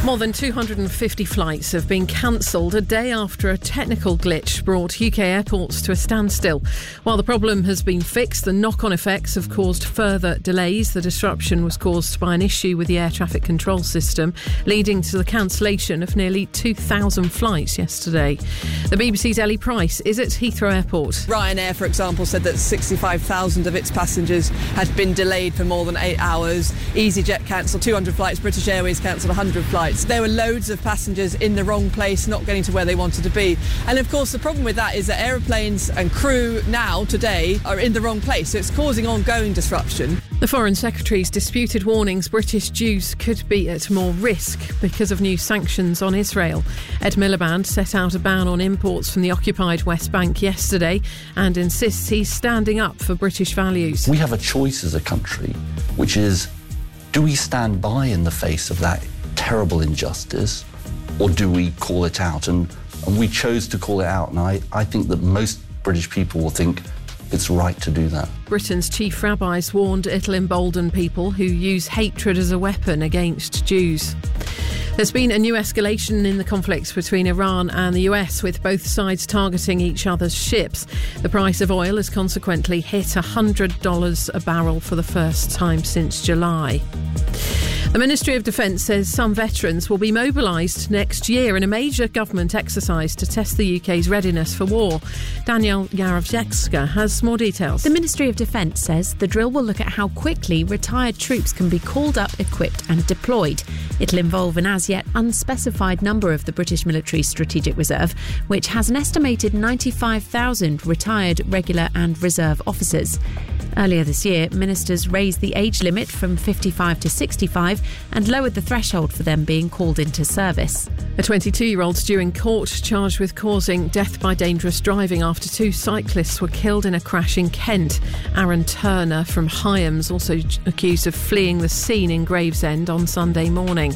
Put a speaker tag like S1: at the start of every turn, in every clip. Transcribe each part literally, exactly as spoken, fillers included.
S1: More than two hundred fifty flights have been cancelled a day after a technical glitch brought U K airports to a standstill. While the problem has been fixed, the knock-on effects have caused further delays. The disruption was caused by an issue with the air traffic control system, leading to the cancellation of nearly two thousand flights yesterday. The B B C's Ellie Price is at Heathrow Airport.
S2: Ryanair, for example, said that sixty-five thousand of its passengers had been delayed for more than eight hours. EasyJet cancelled two hundred flights. British Airways cancelled one hundred flights. There were loads of passengers in the wrong place, not getting to where they wanted to be. And of course, the problem with that is that aeroplanes and crew now, today, are in the wrong place. So it's causing ongoing disruption.
S1: The Foreign Secretary's disputed warnings British Jews could be at more risk because of new sanctions on Israel. Ed Miliband set out a ban on imports from the occupied West Bank yesterday and insists he's standing up for British values.
S3: We have a choice as a country, which is, do we stand by in the face of that terrible injustice, or do we call it out? And, and we chose to call it out, and I, I think that most British people will think it's right to do that.
S1: Britain's chief rabbis warned it'll embolden people who use hatred as a weapon against Jews. There's been a new escalation in the conflict between Iran and the U S, with both sides targeting each other's ships. The price of oil has consequently hit one hundred dollars a barrel for the first time since July. The Ministry of Defence says some veterans will be mobilised next year in a major government exercise to test the U K's readiness for war. Danielle Yarovjekska has more details.
S4: The Ministry of Defence says the drill will look at how quickly retired troops can be called up, equipped and deployed. It'll involve an as yet unspecified number of the British Military Strategic Reserve, which has an estimated ninety-five thousand retired, regular and reserve officers. Earlier this year, ministers raised the age limit from fifty-five to sixty-five and lowered the threshold for them being called into service.
S1: A twenty-two-year-old's due in court, charged with causing death by dangerous driving after two cyclists were killed in a crash in Kent. Aaron Turner from Hyams also accused of fleeing the scene in Gravesend on Sunday morning.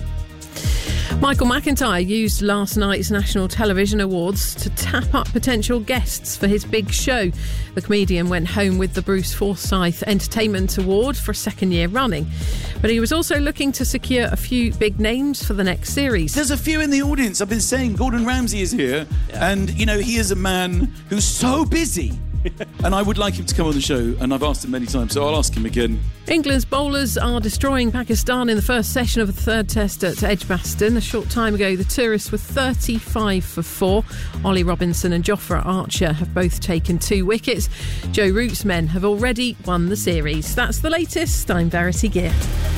S1: Michael McIntyre used last night's National Television Awards to tap up potential guests for his big show. The comedian went home with the Bruce Forsyth Entertainment Award for a second year running. But he was also looking to secure a few big names for the next series.
S5: There's a few in the audience. I've been saying Gordon Ramsay is here. Yeah. And, you know, he is a man who's so busy. And I would like him to come on the show, and I've asked him many times, so I'll ask him again.
S1: England's bowlers are destroying Pakistan in the first session of the third test at Edgbaston. A short time ago, the tourists were thirty-five for four. Ollie Robinson and Jofra Archer have both taken two wickets. Joe Root's men have already won the series. That's the latest. I'm Verity Gear.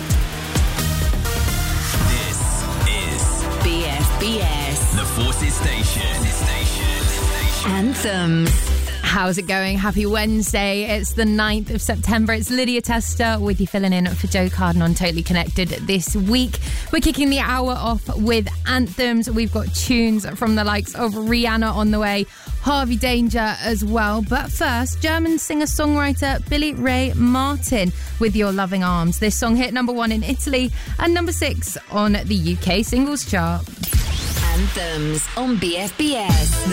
S6: This is B F B S, the Forces Station. Station.
S7: Anthems. How's it going? Happy Wednesday. It's the ninth of September. It's Lydia Tester with you filling in for Joe Carden on Totally Connected this week. We're kicking the hour off with anthems. We've got tunes from the likes of Rihanna on the way, Harvey Danger as well. But first, German singer-songwriter Billy Ray Martin with Your Loving Arms. This song hit number one in Italy and number six on the U K singles chart.
S6: Anthems on B F B S.